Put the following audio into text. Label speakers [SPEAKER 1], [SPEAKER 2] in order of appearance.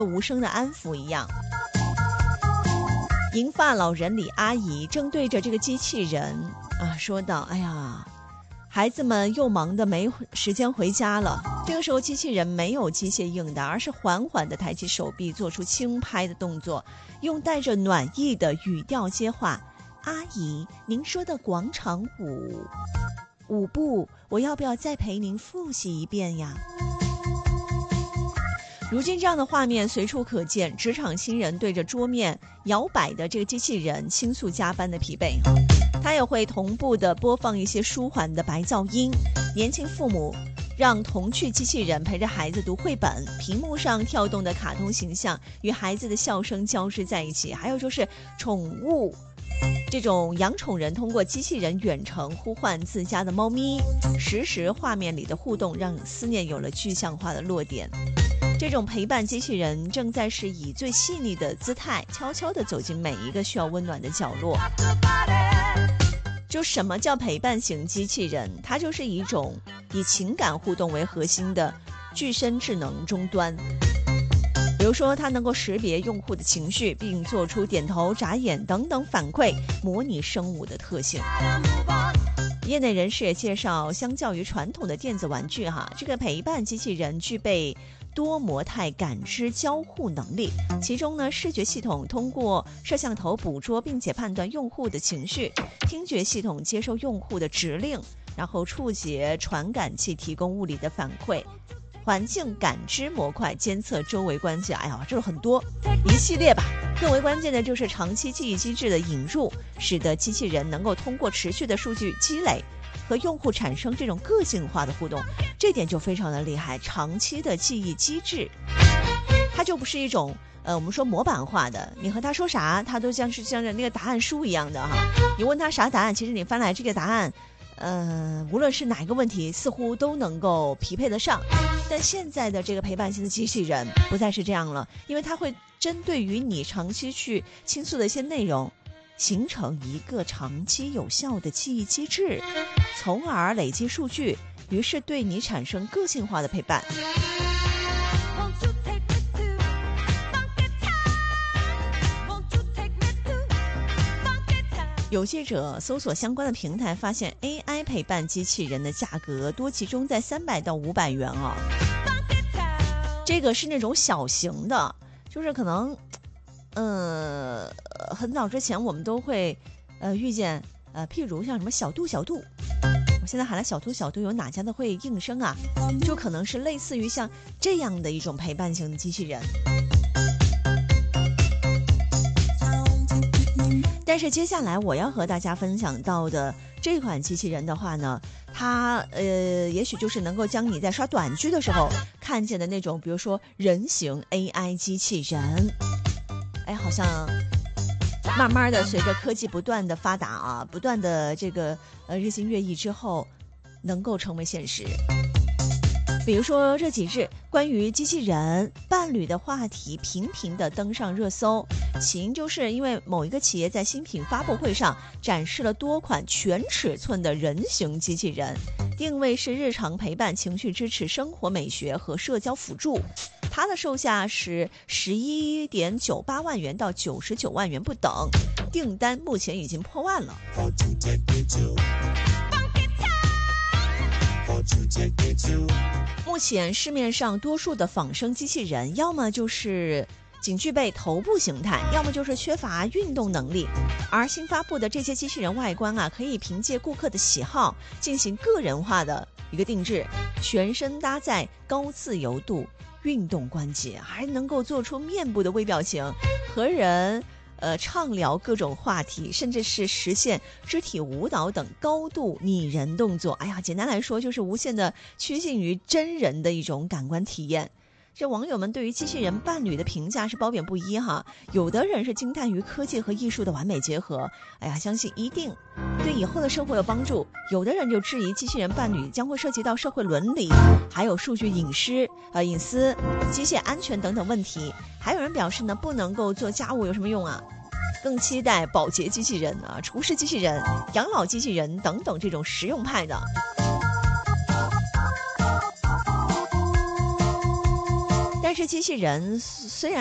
[SPEAKER 1] 无声的安抚一样。银发老人李阿姨正对着这个机器人说道：“哎呀，孩子们又忙得没时间回家了。”这个时候机器人没有机械应答，而是缓缓地抬起手臂，做出轻拍的动作，用带着暖意的语调接话：“阿姨，您说的广场舞步，我要不要再陪您复习一遍呀？”如今这样的画面随处可见，职场新人对着桌面摇摆的这个机器人倾诉加班的疲惫，他也会同步的播放一些舒缓的白噪音。年轻父母让童趣机器人陪着孩子读绘本，屏幕上跳动的卡通形象与孩子的笑声交织在一起。还有就是宠物，这种养宠人通过机器人远程呼唤自家的猫咪，实时画面里的互动让思念有了具象化的落点。这种陪伴机器人正在是以最细腻的姿态悄悄地走进每一个需要温暖的角落。就什么叫陪伴型机器人？它就是一种以情感互动为核心的具身智能终端。比如说它能够识别用户的情绪，并做出点头、眨眼等等反馈，模拟生物的特性。业内人士也介绍，相较于传统的电子玩具这个陪伴机器人具备多模态感知交互能力，其中呢，视觉系统通过摄像头捕捉并且判断用户的情绪，听觉系统接收用户的指令，然后触觉传感器提供物理的反馈，环境感知模块监测周围关系。这是很多一系列吧。更为关键的就是长期记忆机制的引入，使得机器人能够通过持续的数据积累和用户产生这种个性化的互动，这点就非常的厉害。长期的记忆机制，它就不是一种我们说模板化的，你和他说啥，他都像那个答案书一样的你问他啥答案，其实你翻来这个答案，无论是哪一个问题，似乎都能够匹配得上。但现在的这个陪伴型的机器人不再是这样了，因为它会针对于你长期去倾诉的一些内容，形成一个长期有效的记忆机制，从而累积数据，于是对你产生个性化的陪伴。有记者搜索相关的平台，发现 AI 陪伴机器人的价格多集中在300到500元这个是那种小型的，就是可能很早之前我们都会遇见譬如像什么小度，我现在喊了小度，有哪家的会应声就可能是类似于像这样的一种陪伴型的机器人。但是接下来我要和大家分享到的这款机器人的话呢，它也许就是能够将你在刷短剧的时候看见的那种，比如说人形 AI 机器人。好像慢慢的随着科技不断的发达不断的这个日新月异之后，能够成为现实。比如说这几日关于机器人伴侣的话题频频的登上热搜，起因就是因为某一个企业在新品发布会上展示了多款全尺寸的人形机器人，定位是日常陪伴、情绪支持、生活美学和社交辅助。它的售价是11.98万元到99万元不等，订单目前已经破万了。目前市面上多数的仿生机器人，要么就是仅具备头部形态，要么就是缺乏运动能力。而新发布的这些机器人外观可以凭借顾客的喜好进行个人化的一个定制，全身搭载高自由度运动关节，还能够做出面部的微表情，和人畅聊各种话题，甚至是实现肢体舞蹈等高度拟人动作。简单来说就是无限的趋近于真人的一种感官体验。这网友们对于机器人伴侣的评价是褒贬不一有的人是惊叹于科技和艺术的完美结合，相信一定对以后的生活有帮助。有的人就质疑机器人伴侣将会涉及到社会伦理，还有数据隐私、机械安全等等问题。还有人表示呢，不能够做家务有什么用更期待保洁机器人厨师机器人、养老机器人等等这种实用派的。但但是机器人虽然